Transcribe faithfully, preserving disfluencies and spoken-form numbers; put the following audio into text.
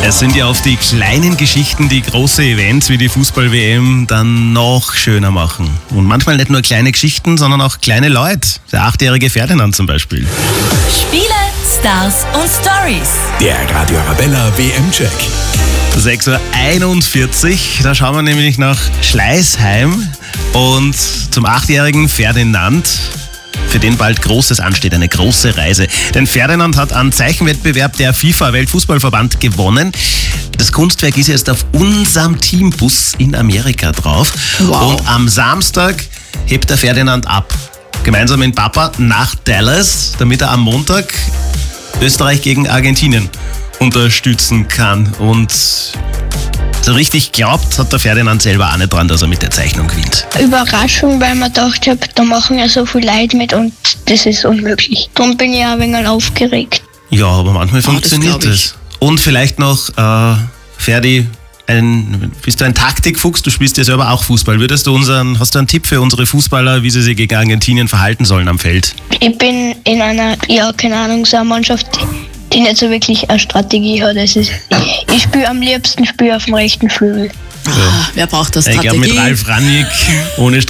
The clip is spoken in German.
Es sind ja oft die kleinen Geschichten, die große Events wie die Fußball-W M dann noch schöner machen. Und manchmal nicht nur kleine Geschichten, sondern auch kleine Leute. Der achtjährige Ferdinand zum Beispiel. Spiele, Stars und Stories. Der Radio Arabella W M-Check. sechs Uhr einundvierzig, da schauen wir nämlich nach Schleißheim und zum achtjährigen Ferdinand, für den bald Großes ansteht, eine große Reise. Denn Ferdinand hat einen Zeichenwettbewerb der FIFA-Weltfußballverband gewonnen. Das Kunstwerk ist jetzt auf unserem Teambus in Amerika drauf. Wow. Und am Samstag hebt der Ferdinand ab, gemeinsam mit Papa nach Dallas, damit er am Montag Österreich gegen Argentinien unterstützen kann. Und so richtig glaubt hat der Ferdinand selber auch nicht dran, dass er mit der Zeichnung gewinnt. Überraschung, weil man gedacht hat, da machen ja so viele Leute mit und das ist unmöglich. Darum bin ich auch ein wenig aufgeregt. Ja, aber manchmal das funktioniert glaub ich. das. Und vielleicht noch, äh, Ferdi, ein, bist du ein Taktikfuchs? Du spielst ja selber auch Fußball. Würdest du unseren, hast du einen Tipp für unsere Fußballer, wie sie sich gegen Argentinien verhalten sollen am Feld? Ich bin in einer, ja, keine Ahnung, so einer Mannschaft, die nicht so wirklich eine Strategie hat. Das ist, ich spiele am liebsten spiel auf dem rechten Flügel. Ah, wer braucht das Ich glaube, Strategie? mit Ralf Rangnick ohne